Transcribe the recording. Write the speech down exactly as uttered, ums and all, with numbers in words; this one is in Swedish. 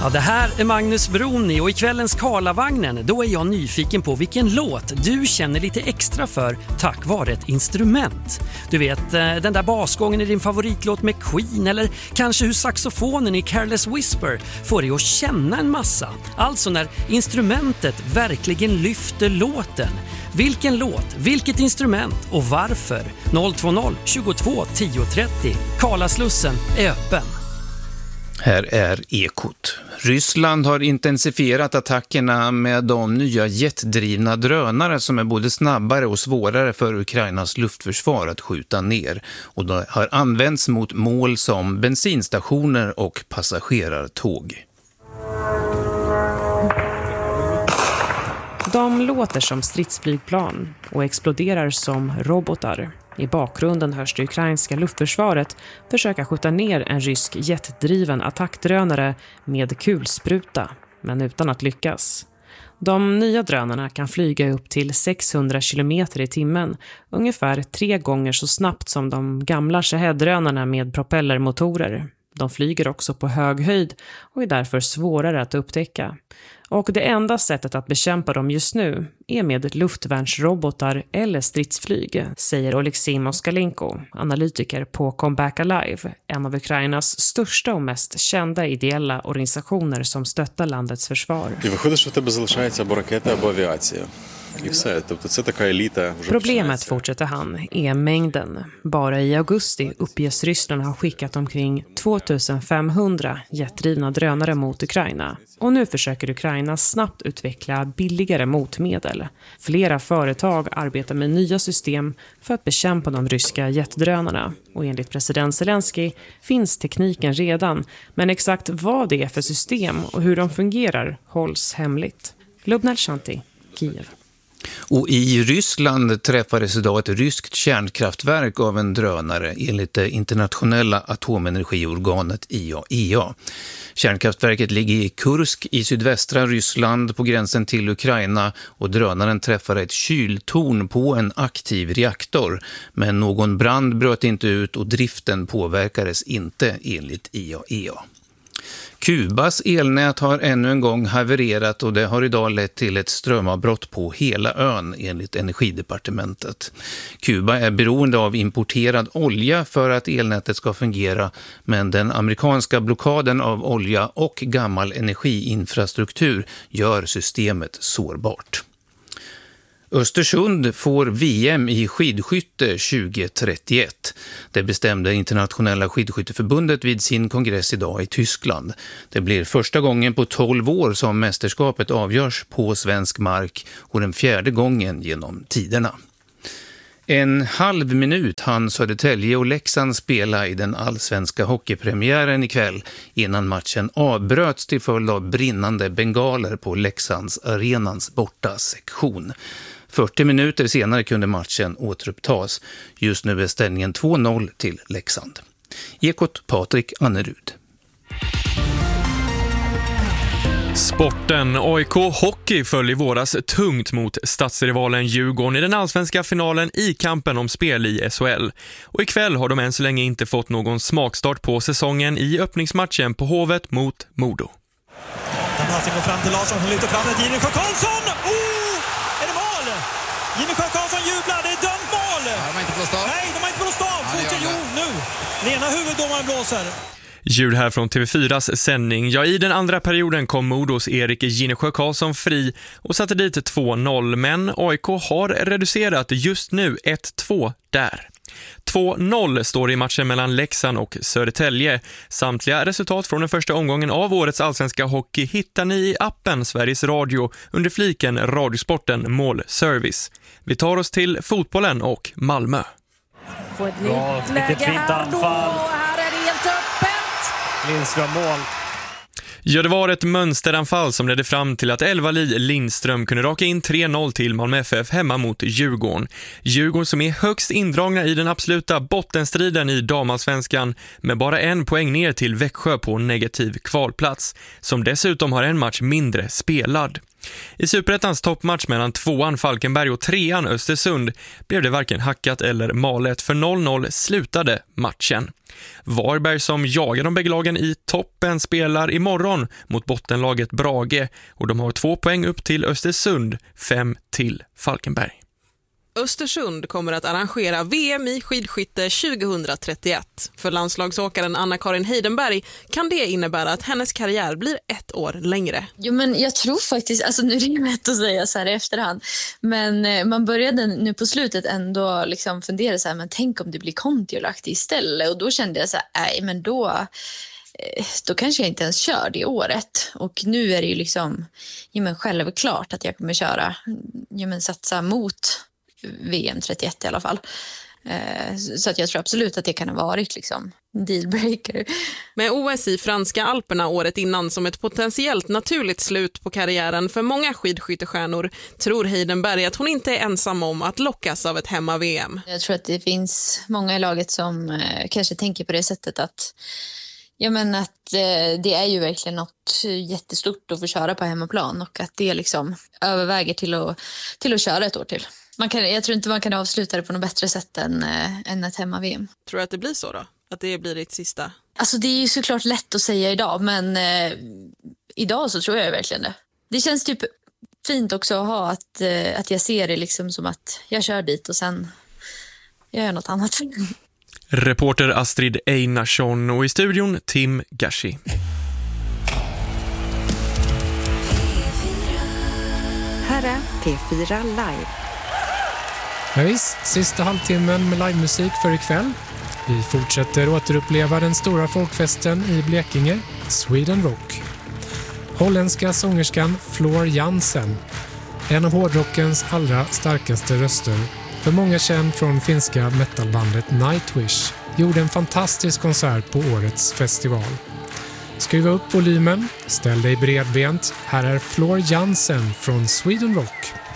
Ja, det här är Magnus Broni och i kvällens Karlavagnen då är jag nyfiken på vilken låt du känner lite extra för tack vare ett instrument. Du vet, den där basgången i din favoritlåt med Queen eller kanske hur saxofonen i Careless Whisper får dig att känna en massa. Alltså när instrumentet verkligen lyfter låten. Vilken låt, vilket instrument och varför? noll två noll tjugotvå tio trettio. Karlaslussen är öppen. Här är Ekot. Ryssland har intensifierat attackerna med de nya jetdrivna drönare som är både snabbare och svårare för Ukrainas luftförsvar att skjuta ner. Och de har använts mot mål som bensinstationer och passagerartåg. De låter som stridsflygplan och exploderar som robotar. I bakgrunden hörs det ukrainska luftförsvaret försöka skjuta ner en rysk jetdriven attackdrönare med kulspruta, men utan att lyckas. De nya drönarna kan flyga upp till sexhundra kilometer i timmen, ungefär tre gånger så snabbt som de gamla Shahed-drönarna med propellermotorer. De flyger också på hög höjd och är därför svårare att upptäcka. Och det enda sättet att bekämpa dem just nu är med luftvärnsrobotar eller stridsflyg, säger Oleksij Moskalenko, analytiker på Comeback Alive, en av Ukrainas största och mest kända ideella organisationer som stöttar landets försvar. Problemet, fortsätter han, är mängden. Bara i augusti uppges Ryssland ha skickat omkring tvåtusenfemhundra jetdrivna drönare mot Ukraina. Och nu försöker Ukraina snabbt utveckla billigare motmedel. Flera företag arbetar med nya system för att bekämpa de ryska jetdrönarna. Och enligt president Zelensky finns tekniken redan, men exakt vad det är för system och hur de fungerar hålls hemligt. Lubnal Shanti, Kiev. Och i Ryssland träffades idag ett ryskt kärnkraftverk av en drönare enligt det internationella atomenergiorganet I A E A. Kärnkraftverket ligger i Kursk i sydvästra Ryssland på gränsen till Ukraina och drönaren träffade ett kyltorn på en aktiv reaktor. Men någon brand bröt inte ut och driften påverkades inte enligt I A E A. Kubas elnät har ännu en gång havererat och det har idag lett till ett strömavbrott på hela ön enligt Energidepartementet. Kuba är beroende av importerad olja för att elnätet ska fungera, men den amerikanska blockaden av olja och gammal energiinfrastruktur gör systemet sårbart. Östersund får V M i skidskytte tjugohundratrettioett. Det bestämde Internationella skidskytteförbundet vid sin kongress idag i Tyskland. Det blir första gången på tolv år som mästerskapet avgörs på svensk mark och den fjärde gången genom tiderna. En halv minut hann Södertälje och Leksand spela i den allsvenska hockeypremiären ikväll innan matchen avbröts till följd av brinnande bengaler på Leksands arenans borta sektion. fyrtio minuter senare kunde matchen återupptas. Just nu är ställningen två noll till Leksand. Ekot Patrik Annerud. Sporten. A I K Hockey föll i våras tungt mot stadsrivalen Djurgården i den allsvenska finalen i kampen om spel i S H L. Och ikväll har de än så länge inte fått någon smakstart på säsongen i öppningsmatchen på Hovet mot Modo. Passning går fram till Larsson, som lyfter fram den till Jimmy Karlsson. Oh! Är det mål? Jimmy Karlsson jublar, det är dömt mål! Ja, de har inte blåst av. Nej, de har inte blåst av. Fortsätt, jo, nu. Lena huvuddomaren blåser. Ljud här från T V fyras sändning. Ja, i den andra perioden kom Modos Erik Ginesjö Karlsson fri och satte dit två noll, men A I K har reducerat just nu ett två där. två noll står i matchen mellan Leksand och Södertälje. Samtliga resultat från den första omgången av årets allsvenska hockey hittar ni i appen Sveriges Radio under fliken Radiosporten målservice. Vi tar oss till fotbollen och Malmö. Få ett nytt läge här då. Här är det helt öppet. Lindström mål. Ja, det var ett mönsteranfall som ledde fram till att Elvali Lindström kunde raka in tre noll till Malmö F F hemma mot Djurgården. Djurgården som är högst indragna i den absoluta bottenstriden i damallsvenskan med bara en poäng ner till Växjö på negativ kvalplats, som dessutom har en match mindre spelad. I Superettans toppmatch mellan tvåan Falkenberg och trean Östersund blev det varken hackat eller malet, för noll noll slutade matchen. Varberg, som jagar de bägge lagen i toppen, spelar imorgon mot bottenlaget Brage och de har två poäng upp till Östersund, fem till Falkenberg. Östersund kommer att arrangera V M i skidskytte tjugohundratrettioett. För landslagsåkaren Anna-Karin Heidenberg kan det innebära att hennes karriär blir ett år längre. Jo, men jag tror faktiskt, alltså nu är det ju lätt att säga så här i efterhand, men man började nu på slutet ändå liksom fundera så här, men tänk om det blir kontiolagt istället, och då kände jag så här, nej men då... då kanske jag inte ens kör det året. Och nu är det ju liksom ja, men självklart att jag kommer köra, ja, men satsa mot V M trettioett i alla fall. Så att jag tror absolut att det kan ha varit liksom dealbreaker. Med O S i franska Alperna året innan som ett potentiellt naturligt slut på karriären för många skidskyttestjärnor tror Heidenberg att hon inte är ensam om att lockas av ett hemma-V M. Jag tror att det finns många i laget som eh, kanske tänker på det sättet att ja, men att eh, det är ju verkligen något jättestort att få köra på hemmaplan, och att det liksom överväger till att, till att köra ett år till. Man kan, jag tror inte man kan avsluta det på något bättre sätt än, äh, än ett hemma-V M. Tror du att det blir så då? Att det blir ditt sista? Alltså det är ju såklart lätt att säga idag, men äh, idag så tror jag verkligen det. Det känns typ fint också att ha att, äh, att jag ser det liksom som att jag kör dit och sen gör jag något annat. Reporter Astrid Einarsson och i studion Tim Gashi. Här är P fyra Live. Ja, visst, sista halvtimmen med livemusik för ikväll. Vi fortsätter återuppleva den stora folkfesten i Blekinge, Sweden Rock. Holländska sångerskan Floor Jansen, en av hårdrockens allra starkaste röster, för många känd från finska metalbandet Nightwish, gjorde en fantastisk konsert på årets festival. Skruva upp volymen, ställ dig bredbent. Här är Floor Jansen från Sweden Rock.